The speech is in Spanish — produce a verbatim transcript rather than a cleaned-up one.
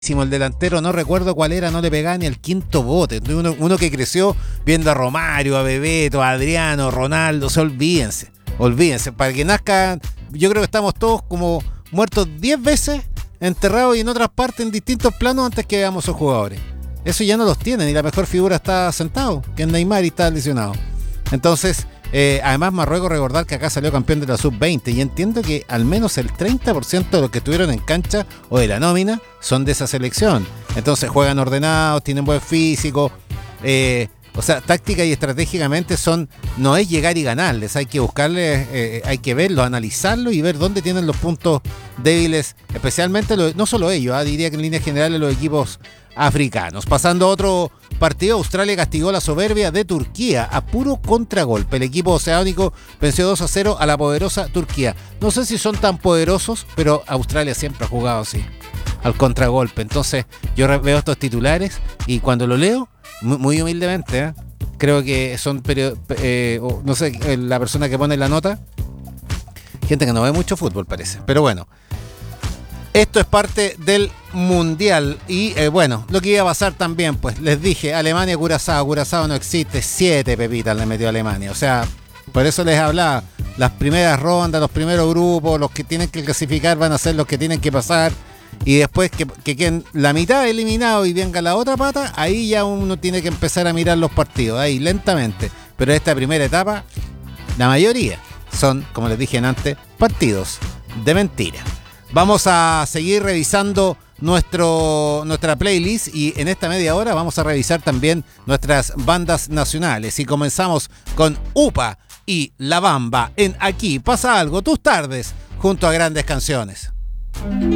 El delantero, no recuerdo cuál era, no le pegaba ni al quinto bote. Uno, uno que creció viendo a Romario, a Bebeto, a Adriano, Ronaldo, o sea, olvídense, olvídense, para que nazcan, yo creo que estamos todos como muertos diez veces, enterrados y en otras partes, en distintos planos, antes que veamos a esos jugadores. Eso ya no los tienen, y la mejor figura está sentado, que es Neymar, y está lesionado. Entonces, eh, además Marruecos, recordar que acá salió campeón de la sub veinte, y entiendo que al menos el treinta por ciento de los que estuvieron en cancha o de la nómina son de esa selección. Entonces juegan ordenados, tienen buen físico, eh, o sea, táctica y estratégicamente son, no es llegar y ganarles, hay que buscarles, eh, hay que verlos, analizarlos y ver dónde tienen los puntos débiles, especialmente, los, no solo ellos, ¿eh? diría que en líneas generales los equipos africanos. Pasando a otro partido, Australia castigó la soberbia de Turquía a puro contragolpe. El equipo oceánico venció dos a cero a la poderosa Turquía. No sé si son tan poderosos, pero Australia siempre ha jugado así, al contragolpe. Entonces yo veo estos titulares y cuando lo leo, muy, muy humildemente, ¿eh? creo que son period- eh, no sé, la persona que pone la nota, gente que no ve mucho fútbol parece, pero bueno, esto es parte del Mundial. Y eh, bueno, lo que iba a pasar también, pues les dije, Alemania, Curazao, Curazao no existe, siete pepitas le metió Alemania. O sea, por eso les hablaba, las primeras rondas, los primeros grupos, los que tienen que clasificar van a ser los que tienen que pasar. Y después que, que queden la mitad eliminados y venga la otra pata, ahí ya uno tiene que empezar a mirar los partidos, ahí lentamente. Pero esta primera etapa, la mayoría son, como les dije antes, partidos de mentira. Vamos a seguir revisando nuestro, nuestra playlist y en esta media hora vamos a revisar también nuestras bandas nacionales. Y comenzamos con UPA y La Bamba en Aquí Pasa Algo, tus tardes, junto a grandes canciones.